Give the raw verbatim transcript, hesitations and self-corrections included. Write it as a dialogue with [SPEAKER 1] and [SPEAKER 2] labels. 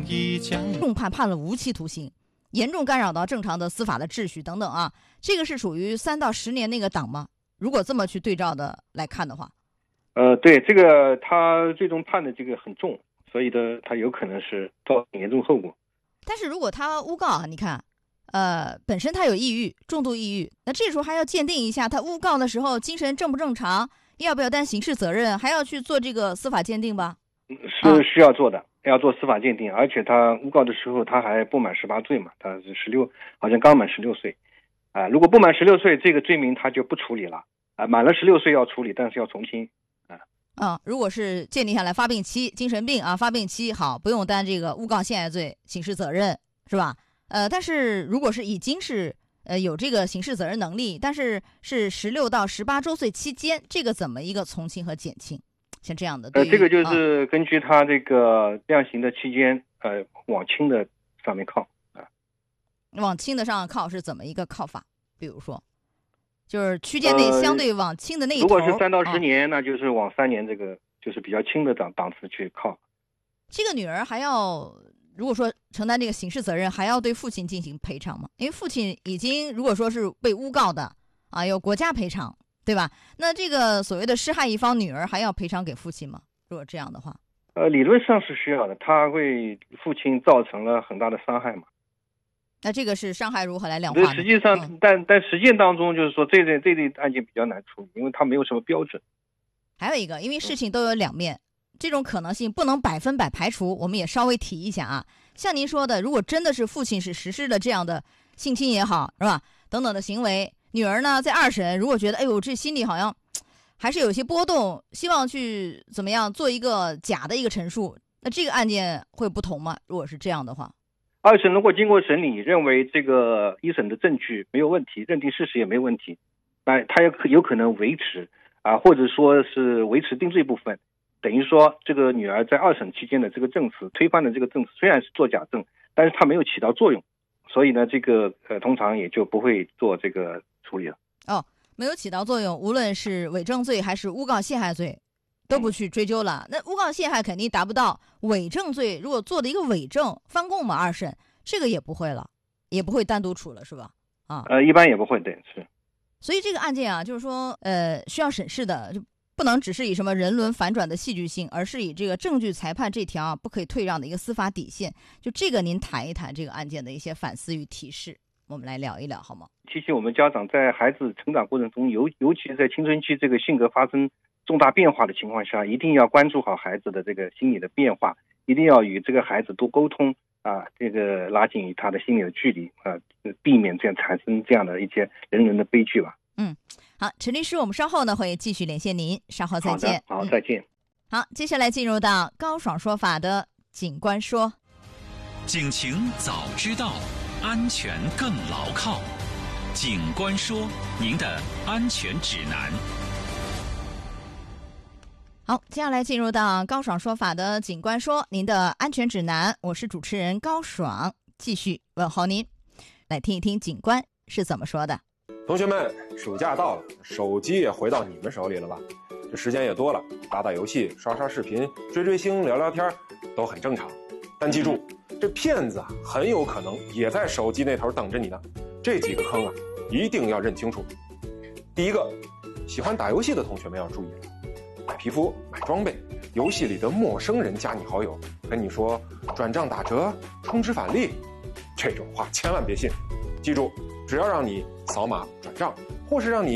[SPEAKER 1] 一江。
[SPEAKER 2] 重判判了无期徒刑，严重干扰到正常的司法的秩序等等啊，这个是属于三到十年那个档吗？如果这么去对照的来看的话，
[SPEAKER 3] 呃，对，这个他最终判的这个很重，所以呢，他有可能是造成严重后果。
[SPEAKER 2] 但是如果他诬告啊，你看，呃，本身他有抑郁，重度抑郁，那这时候还要鉴定一下他诬告的时候精神正不正常，要不要担刑事责任，还要去做这个司法鉴定吧？
[SPEAKER 3] 是需要做的，啊、要做司法鉴定，而且他诬告的时候他还不满十八岁嘛，他是十六，好像刚满十六岁，啊、呃，如果不满十六岁，这个罪名他就不处理了，啊、呃，满了十六岁要处理，但是要从轻，啊、
[SPEAKER 2] 呃。嗯，如果是鉴定下来发病期，精神病啊，发病期好，不用担这个诬告陷害罪刑事责任，是吧？呃，但是如果是已经是呃有这个刑事责任能力，但是是十六到十八周岁期间，这个怎么一个从轻和减轻？像这样的，
[SPEAKER 3] 呃，这个就是根据他这个量刑的期间，呃，往轻的上面靠啊。
[SPEAKER 2] 往轻的上靠是怎么一个靠法？比如说，就是区间内相对往轻的那一头。
[SPEAKER 3] 呃、如果是三到十年、啊，那就是往三年这个就是比较轻的档档次去靠。
[SPEAKER 2] 这个女儿还要，如果说承担这个刑事责任，还要对父亲进行赔偿吗？因为父亲已经如果说是被诬告的啊，有国家赔偿。对吧？那这个所谓的施害一方女儿还要赔偿给父亲吗？如果这样的话，
[SPEAKER 3] 呃，理论上是需要的，他为父亲造成了很大的伤害嘛。
[SPEAKER 2] 那这个是伤害如何来量化呢？
[SPEAKER 3] 对，实际上，
[SPEAKER 2] 嗯、
[SPEAKER 3] 但但实践当中，就是说这类这类案件比较难处理，因为它没有什么标准。
[SPEAKER 2] 还有一个，因为事情都有两面，这种可能性不能百分百排除。我们也稍微提一下啊，像您说的，如果真的是父亲是实施了这样的性侵也好，是吧？等等的行为。女儿呢，在二审如果觉得，哎呦，这心里好像还是有些波动，希望去怎么样做一个假的一个陈述，那这个案件会不同吗？如果是这样的话，
[SPEAKER 3] 二审如果经过审理，认为这个一审的证据没有问题，认定事实也没有问题，那他有有可能维持啊，或者说是维持定罪部分，等于说这个女儿在二审期间的这个证词，推翻的这个证词虽然是作假证，但是它没有起到作用，所以呢，这个呃通常也就不会做这个处理了。
[SPEAKER 2] 哦，没有起到作用，无论是伪证罪还是诬告陷害罪，都不去追究了。那诬告陷害肯定达不到，伪证罪如果做的一个伪证翻供嘛，二审这个也不会了，也不会单独处了，是吧？啊，
[SPEAKER 3] 呃，一般也不会，对，是。
[SPEAKER 2] 所以这个案件啊，就是说，呃，需要审视的，就不能只是以什么人伦反转的戏剧性，而是以这个证据裁判这条、啊、不可以退让的一个司法底线。就这个，您谈一谈这个案件的一些反思与提示。我们来聊一聊好吗？
[SPEAKER 3] 提醒我们家长在孩子成长过程中，尤尤其在青春期这个性格发生重大变化的情况下，一定要关注好孩子的这个心理的变化，一定要与这个孩子多沟通啊，这个拉近与他的心理的距离啊，避免这样产生这样的一些人伦的悲剧吧。
[SPEAKER 2] 嗯，好，陈律师，我们稍后呢会继续连线您，稍后再见。
[SPEAKER 3] 好，好，再见。
[SPEAKER 2] 嗯、好，接下来进入到高爽说法的警官说，
[SPEAKER 1] 警情早知道，安全更牢靠。警官说，您的安全指南。
[SPEAKER 2] 好，接下来进入到高爽说法的警官说，您的安全指南。我是主持人高爽，继续问候您，来听一听警官是怎么说的。
[SPEAKER 4] 同学们，暑假到了，手机也回到你们手里了吧？这时间也多了，打打游戏、刷刷视频、追追星、聊聊天，都很正常。但记住，这骗子啊，很有可能也在手机那头等着你呢。这几个坑啊，一定要认清楚。第一个，喜欢打游戏的同学们要注意了，买皮肤、买装备，游戏里的陌生人加你好友，跟你说转账打折、充值返利，这种话千万别信。记住，只要让你扫码转账，或是让你